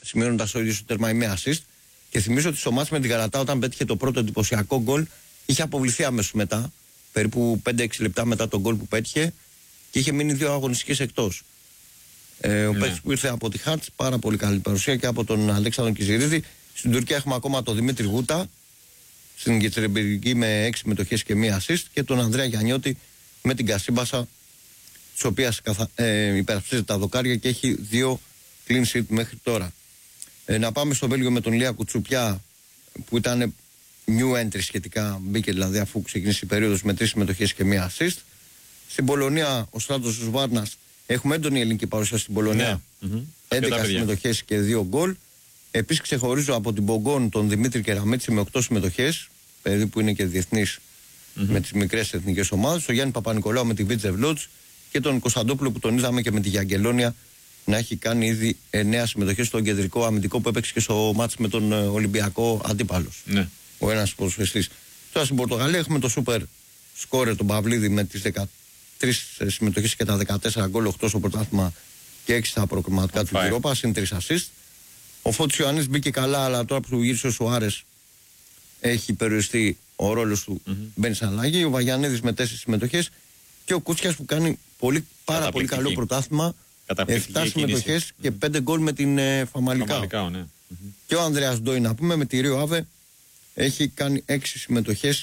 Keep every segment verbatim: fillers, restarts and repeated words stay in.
σημειώνοντας ο ίδιος το τέρμα ή με assist. Και θυμίζω ότι στο μάτς με την Γαλατά, όταν πέτυχε το πρώτο εντυπωσιακό γκολ, είχε αποβληθεί αμέσως μετά, περίπου πέντε έξι λεπτά μετά τον γκολ που πέτυχε, και είχε μείνει δύο αγωνιστικές εκτός. Ε, ο ναι. παίκτης που ήρθε από τη Χάρτς, πάρα πολύ καλή παρουσία, και από τον Αλέξανδρο Κιζηρίδη. Στην Τουρκία έχουμε ακόμα τον Δημήτρη Γούτα, στην Γετσερεμπεργική με έξι συμμετοχές και μία assist, και τον Ανδρέα Γιαννιώτη με την Κασίμπασα, της οποίας καθα... ε, υπερασπίζεται τα δοκάρια και έχει δύο clean sheet μέχρι τώρα. Ε, να πάμε στο Βέλγιο με τον Λία Κουτσουπιά, που ήταν new entry σχετικά, μπήκε δηλαδή αφού ξεκίνησε η περίοδος με τρεις συμμετοχές και μία assist. Στην Πολωνία, ο Στράτος Ζουβάρνας, έχουμε έντονη ελληνική παρουσία στην Πολωνία, ναι. mm-hmm. έντεκα συμμετοχές και δύο γκολ. Επίσης ξεχωρίζω από την Μπογκόν τον Δημήτρη Κεραμέτση με οκτώ συμμετοχές, παιδί που είναι και διεθνής mm-hmm. με τις μικρές εθνικές ομάδες. Ο Γιάννη Παπα-Νικολάου με τη Βίτζεβ Λότς, και τον Κωνσταντόπουλο που τον είδαμε και με τη Γιαγγελόνια να έχει κάνει ήδη εννέα συμμετοχές στον κεντρικό αμυντικό που έπαιξε και στο μάτς με τον Ολυμπιακό αντίπαλος. Ναι. Ο ένας ποδοσφαιριστής. Τώρα στην Πορτογαλία έχουμε το σούπερ σκόρερ τον Παυλίδη με τις δεκατρείς συμμετοχές και τα δεκατέσσερα γκολ, οκτώ στο πρωτάθλημα και έξι στα προκριματικά του Europa, συν τρεις assist. Ο Φώτης Ιωαννής μπήκε καλά, αλλά τώρα που γύρισε ο Σουάρες έχει περιοριστεί ο ρόλος του, mm-hmm. μπαίνει σαν αλλαγή. Ο Βαγιανίδης με τέσσερις συμμετοχές, και ο Κούτσιας που κάνει πολύ, πάρα πολύ καλό πρωτάθλημα. εφτά συμμετοχές και πέντε γκολ με την ε, Φαμαλικάο. Ναι. Και ο Ανδρέας Ντόι, να πούμε, με τη Ρίο Άβε έχει κάνει έξι συμμετοχές,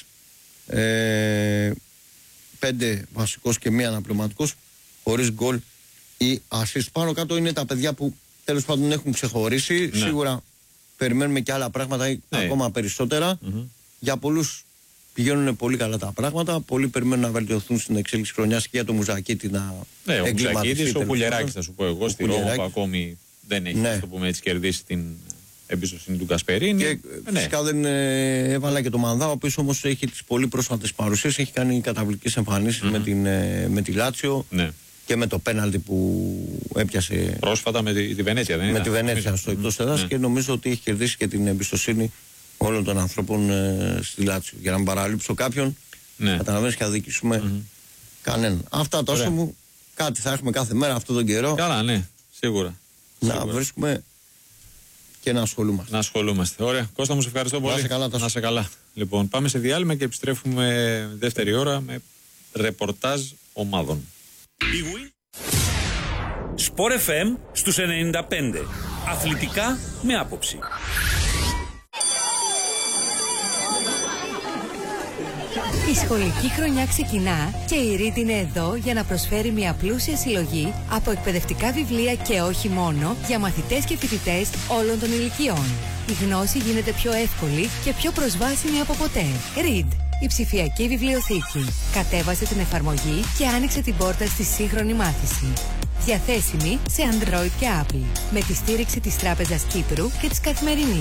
ε, πέντε βασικός και μία αναπληρωματικός, χωρίς γκολ ή assist. Πάνω κάτω είναι τα παιδιά που τέλος πάντων έχουν ξεχωρίσει. Ναι. Σίγουρα περιμένουμε και άλλα πράγματα, ναι. ακόμα περισσότερα. Mm-hmm. Για πολλούς πηγαίνουν πολύ καλά τα πράγματα. Πολλοί περιμένουν να βελτιωθούν στην εξέλιξη χρονιάς, και για το Μουζακίτη να ναι, ο Μουζακίτης, ο Πουλιεράκης θα σου πω εγώ, στη Ρώμη που ακόμη δεν έχει ναι. το πούμε, έτσι, κερδίσει την εμπιστοσύνη του Κασπερίνη. Και ναι. φυσικά δεν ε, έβαλα και το Μανδά, ο οποίος όμως έχει τις πολύ πρόσφατες παρουσίες, έχει κάνει καταπληκτικές εμφανίσεις mm-hmm. με, την, ε, με τη Λάτσιο ναι. και με το πέναλτι που έπιασε πρόσφατα με τη, τη Βενέτσια. Δεν με τη Βενέτσια στο εκτός έδρας ναι. και νομίζω ότι έχει κερδίσει και την εμπιστοσύνη όλων των ανθρώπων ε, στη Λάτσιο. Για να μην παραλείψω κάποιον, ναι. καταλαβαίνεις και θα δικήσουμε mm-hmm. κανέναν. Αυτά τόσο μου, κάτι θα έχουμε κάθε μέρα αυτόν τον καιρό. Καλά, ναι, σίγουρα. Να σίγουρα. βρίσκουμε και να ασχολούμαστε. Να ασχολούμαστε. Ωραία. Κώστα μου, σε ευχαριστώ πολύ. Να σε καλά. Να σε καλά. Λοιπόν, πάμε σε διάλειμμα και επιστρέφουμε δεύτερη ώρα με ρεπορτάζ ομάδων. Σπορ εφ εμ στους ενενήντα πέντε. Αθλητικά με άποψη. Η σχολική χρονιά ξεκινά και η Read είναι εδώ για να προσφέρει μια πλούσια συλλογή από εκπαιδευτικά βιβλία και όχι μόνο για μαθητές και φοιτητές όλων των ηλικιών. Η γνώση γίνεται πιο εύκολη και πιο προσβάσιμη από ποτέ. Read, η ψηφιακή βιβλιοθήκη. Κατέβασε την εφαρμογή και άνοιξε την πόρτα στη σύγχρονη μάθηση. Διαθέσιμη σε Android και Apple, με τη στήριξη της Τράπεζας Κύπρου και της Καθημερινής.